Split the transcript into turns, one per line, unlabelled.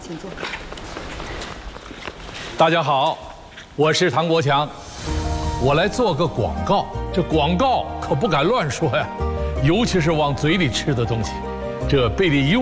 请坐。
大家好，我是唐国强，我来做个广告。这广告可不敢乱说呀，尤其是往嘴里吃的东西。这贝里